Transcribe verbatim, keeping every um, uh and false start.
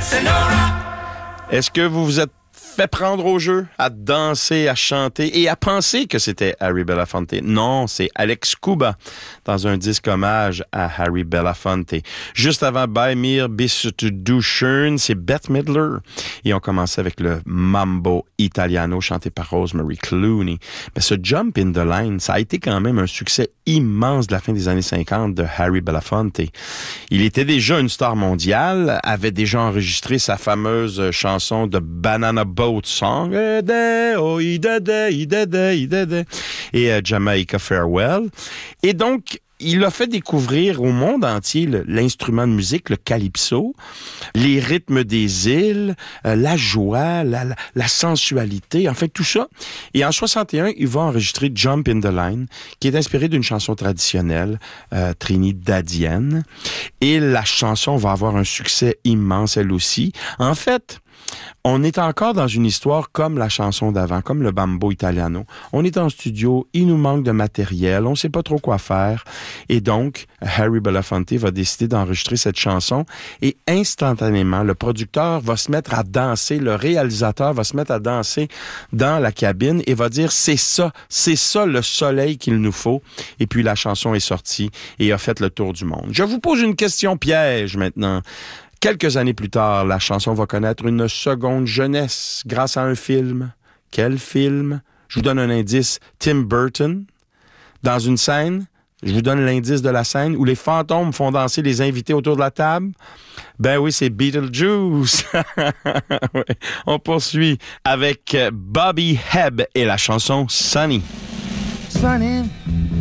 Est-ce que vous vous êtes fait prendre au jeu, à danser, à chanter et à penser que c'était Harry Belafonte? Non, c'est Alex Kuba dans un disque hommage à Harry Belafonte. Juste avant Bei mir bist du schön, c'est Bette Midler. Et on commençait avec le Mambo Italiano chanté par Rosemary Clooney. Mais ce Jump in the Line, ça a été quand même un succès immense de la fin des années cinquante de Harry Belafonte. Il était déjà une star mondiale, avait déjà enregistré sa fameuse chanson de Banana Boat Song, et euh, Jamaica Farewell. Et donc, il a fait découvrir au monde entier le, l'instrument de musique, le calypso, les rythmes des îles, euh, la joie, la, la, la sensualité, en fait tout ça. Et en soixante et un, il va enregistrer Jump in the Line, qui est inspiré d'une chanson traditionnelle euh, trinidadienne. Et la chanson va avoir un succès immense, elle aussi. En fait, on est encore dans une histoire comme la chanson d'avant, comme le Mambo Italiano. On est en studio, il nous manque de matériel, on ne sait pas trop quoi faire. Et donc, Harry Belafonte va décider d'enregistrer cette chanson et instantanément, le producteur va se mettre à danser, le réalisateur va se mettre à danser dans la cabine et va dire « c'est ça, c'est ça le soleil qu'il nous faut ». Et puis la chanson est sortie et a fait le tour du monde. Je vous pose une question piège maintenant. Quelques années plus tard, la chanson va connaître une seconde jeunesse grâce à un film. Quel film? Je vous donne un indice. Tim Burton, dans une scène, je vous donne l'indice de la scène où les fantômes font danser les invités autour de la table. Ben oui, c'est Beetlejuice. Ouais. On poursuit avec Bobby Hebb et la chanson Sunny. Sunny.